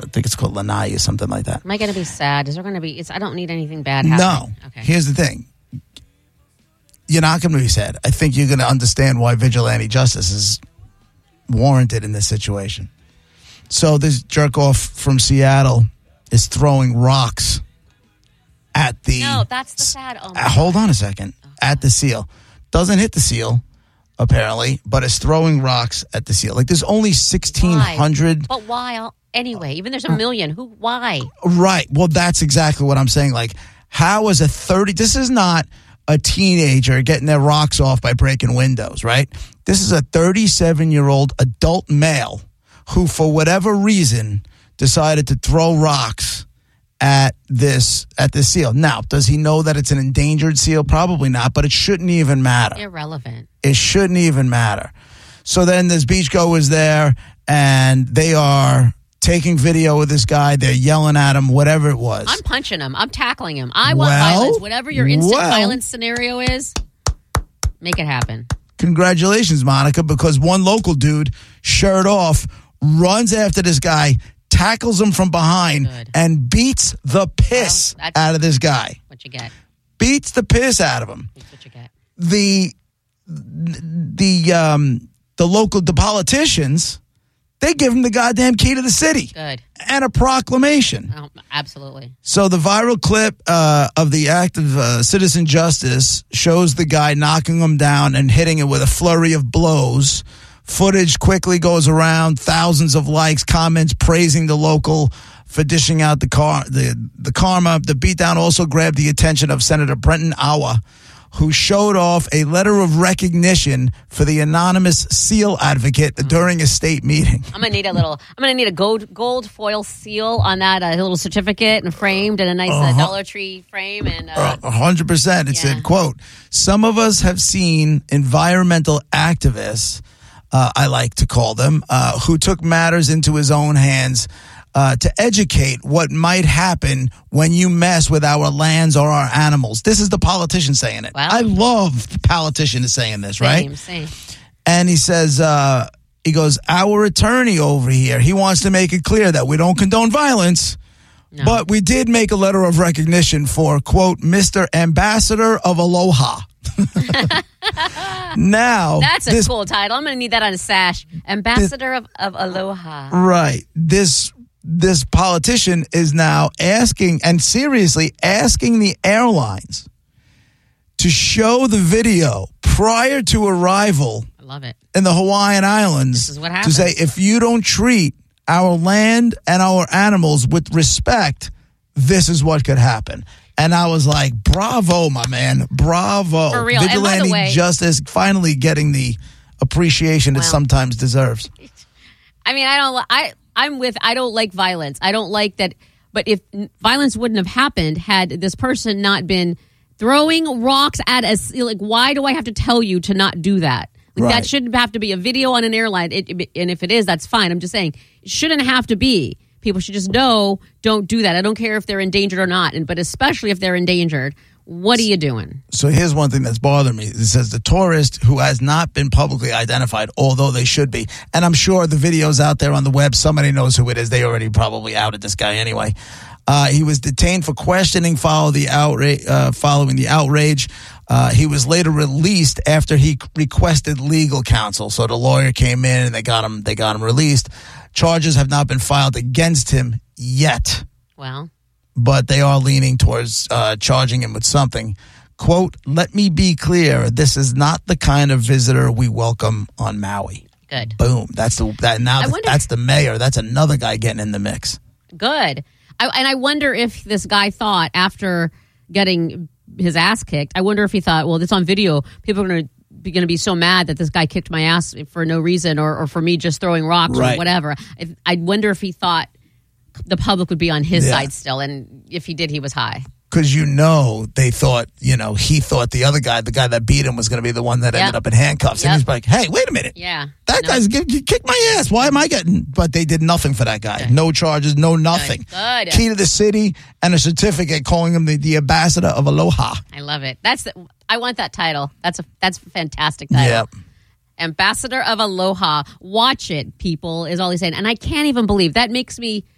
think it's called Lanai or something like that. Am I going to be sad? Is there going to be? I don't need anything bad happening. No. Okay. Here's the thing. You're not going to be sad. I think you're going to understand why vigilante justice is warranted in this situation. So this jerk off from Seattle is throwing rocks at the... No, that's the sad... Oh, my hold on a second. At the seal. Doesn't hit the seal, apparently, but is throwing rocks at the seal. Like, there's only 1,600... Why? But why? Anyway, even there's a million. Why? Right. Well, that's exactly what I'm saying. Like, how is a 30... This is not a teenager getting their rocks off by breaking windows, right? This is a 37-year-old adult male who, for whatever reason, decided to throw rocks at this seal. Now, does he know that it's an endangered seal? Probably not, but it shouldn't even matter. Irrelevant. It shouldn't even matter. So then there's beachgoers there, and they are taking video of this guy. They're yelling at him, whatever it was. I'm punching him. I'm tackling him. I want violence. Whatever your instant violence scenario is, make it happen. Congratulations, Monica, because one local dude, shirt off, runs after this guy, tackles him from behind, and beats the piss out of this guy. What you get? Beats the piss out of him. That's what you get. The politicians, they give him the goddamn key to the city. Good. And a proclamation. Oh, absolutely. So the viral clip of the act of citizen justice shows the guy knocking him down and hitting it with a flurry of blows. Footage quickly goes around, thousands of likes, comments praising the local for dishing out the karma. The beatdown also grabbed the attention of Senator Brenton Awa, who showed off a letter of recognition for the anonymous seal advocate during a state meeting. I'm gonna need a gold foil seal on that little certificate and framed in a nice Dollar Tree frame. And 100%. It said, quote, "Some of us have seen environmental activists, I like to call them, who took matters into his own hands to educate what might happen when you mess with our lands or our animals." This is the politician saying it. Wow. I love the politician saying this, right? Same. And he says, he goes, "Our attorney over here, he wants to make it clear that we don't condone violence, but we did make a letter of recognition for, quote, Mr. Ambassador of Aloha." Now, that's a cool title. I'm going to need that on a sash. Ambassador of Aloha. Right. This politician is now asking, and seriously asking, the airlines to show the video prior to arrival. I love it. In the Hawaiian Islands. This is what happens. To say, if you don't treat our land and our animals with respect, this is what could happen. And I was like, bravo, my man. Bravo. For real. Vigilante and by the way, justice finally getting the appreciation it sometimes deserves. I mean, I don't like violence. I don't like that. But if violence wouldn't have happened had this person not been throwing rocks at us, like, why do I have to tell you to not do that? Like, that shouldn't have to be a video on an airline. And if it is, that's fine. I'm just saying it shouldn't have to be. People should just know, don't do that. I don't care if they're endangered or not, but especially if they're endangered. What are you doing? So here's one thing that's bothered me. It says the tourist who has not been publicly identified, although they should be. And I'm sure the video's out there on the web. Somebody knows who it is. They already probably outed this guy anyway. He was detained for questioning following the outrage. He was later released after he requested legal counsel. So the lawyer came in and they got him released. Charges have not been filed against him yet. Well, but they are leaning towards charging him with something. Quote, "Let me be clear. This is not the kind of visitor we welcome on Maui." Good. Boom. That's the mayor. That's another guy getting in the mix. Good. I wonder if this guy thought, after getting his ass kicked, I wonder if he thought, well, it's on video. People are going to be so mad that this guy kicked my ass for no reason, or for me just throwing rocks or whatever. I wonder if he thought the public would be on his side still, and if he did, he was high. Because they thought, he thought the other guy, the guy that beat him, was going to be the one that ended up in handcuffs. And he's like, hey, wait a minute. Yeah. That guy's kicked my ass. Why am I getting? But they did nothing for that guy. Good. No charges, no nothing. Good. Key to the city and a certificate calling him the ambassador of Aloha. I love it. I want that title. That's a fantastic title. Yep. Ambassador of Aloha. Watch it, people, is all he's saying. And I can't even believe that makes me